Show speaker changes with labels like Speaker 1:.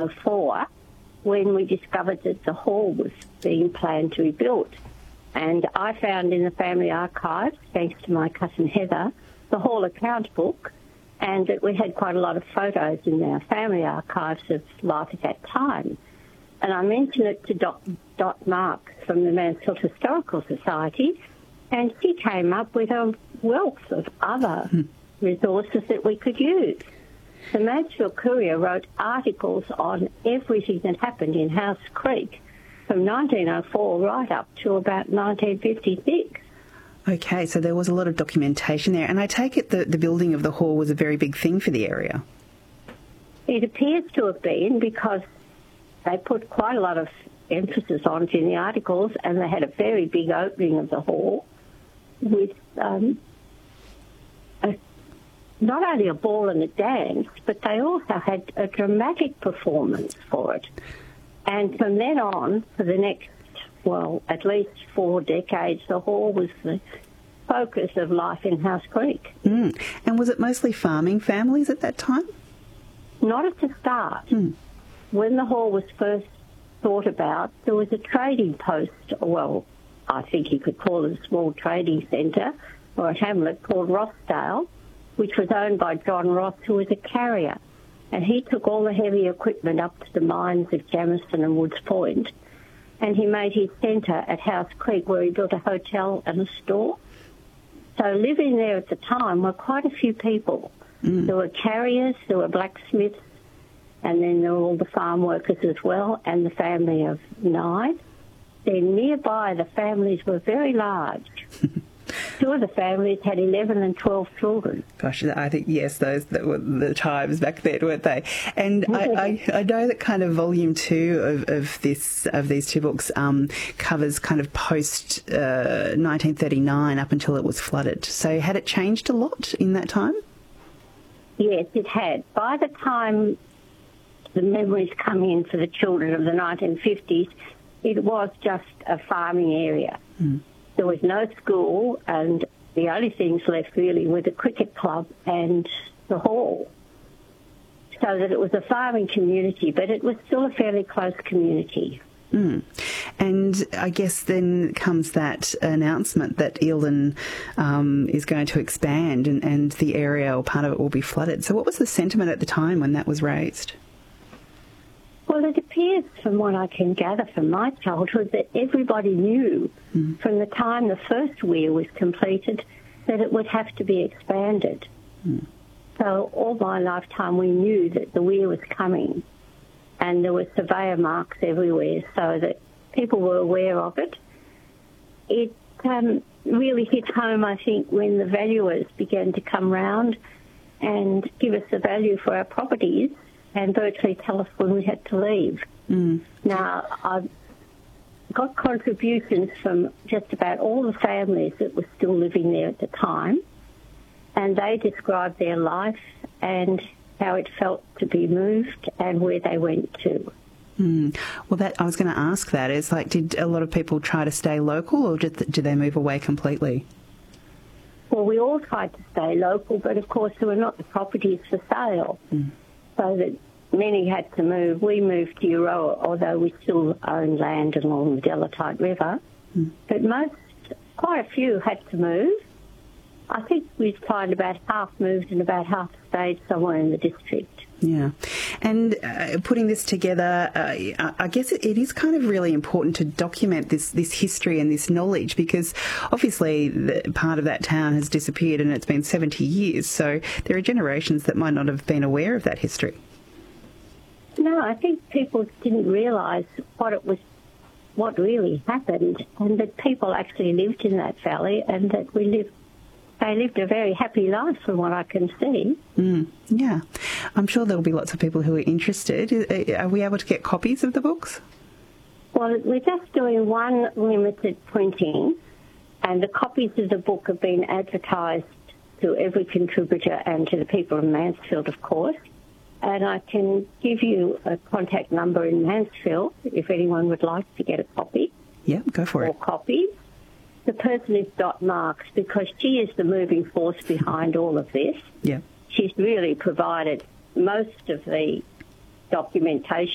Speaker 1: 1904 when we discovered that the hall was being planned to be built. And I found in the family archives, thanks to my cousin Heather, the hall account book, and that we had quite a lot of photos in our family archives of life at that time. And I mentioned it to Dot Marks from the Mansfield Historical Society, and she came up with a wealth of other resources that we could use. The Mansfield Courier wrote articles on everything that happened in House Creek from 1904 right up to about 1956.
Speaker 2: Okay, so there was a lot of documentation there. And I take it that the building of the hall was a very big thing for the area.
Speaker 1: It appears to have been, because they put quite a lot of emphasis on it in the articles, and they had a very big opening of the hall with not only a ball and a dance, but they also had a dramatic performance for it. And from then on, for the next, well, at least 4 decades, the hall was the focus of life in House Creek.
Speaker 2: And was it mostly farming families at that time?
Speaker 1: Not at the start. When the hall was first thought about, there was a trading post, well, I think you could call it a small trading centre, or a hamlet called Rossdale, which was owned by John Ross, who was a carrier. And he took all the heavy equipment up to the mines of Jamison and Woods Point, and he made his centre at House Creek, where he built a hotel and a store. So living there at the time were quite a few people. There were carriers, there were blacksmiths, and then there were all the farm workers as well, and the family of 9. Then nearby, the families were very large. 2 of the families had 11 and 12 children.
Speaker 2: Gosh, I think, yes, those that were the times back then, weren't they? And I know that kind of volume 2 of these 2 books covers kind of post 1939 up until it was flooded. So had it changed a lot in that time?
Speaker 1: Yes, it had. By the time the memories come in for the children of the 1950s, it was just a farming area. There was no school, and the only things left really were the cricket club and the hall. So that it was a farming community, but it was still a fairly close community.
Speaker 2: And I guess then comes that announcement that Eildon is going to expand and the area or part of it will be flooded. So what was the sentiment at the time when that was raised?
Speaker 1: Well, it appears, from what I can gather from my childhood, that everybody knew from the time the first weir was completed that it would have to be expanded. So all my lifetime we knew that the weir was coming, and there were surveyor marks everywhere so that people were aware of it. It really hit home, I think, when the valuers began to come round and give us the value for our properties and virtually tell us when we had to leave. Now, I've got contributions from just about all the families that were still living there at the time, and they described their life and how it felt to be moved and where they went to.
Speaker 2: Well, I was going to ask that. It's like, did a lot of people try to stay local, or did they move away completely?
Speaker 1: Well, we all tried to stay local, but of course there were not the properties for sale. So that many had to move. We moved to Euroa, although we still own land along the Delatite River. But quite a few had to move. I think we'd find about half moved and about half stayed somewhere in the district.
Speaker 2: Yeah. And putting this together, I guess it is kind of really important to document this history and this knowledge, because obviously part of that town has disappeared and it's been 70 years. So there are generations that might not have been aware of that history.
Speaker 1: No, I think people didn't realise what really happened, and that people actually lived in that valley, and that they lived a very happy life from what I can see.
Speaker 2: Yeah. I'm sure there'll be lots of people who are interested. Are we able to get copies of the books?
Speaker 1: Well, we're just doing one limited printing, and the copies of the book have been advertised to every contributor and to the people in Mansfield, of course. And I can give you a contact number in Mansfield if anyone would like to get a copy.
Speaker 2: Yeah, go for it.
Speaker 1: Or copies. The person is Dot Marks, because she is the moving force behind all of this.
Speaker 2: Yeah.
Speaker 1: She's really provided most of the documentation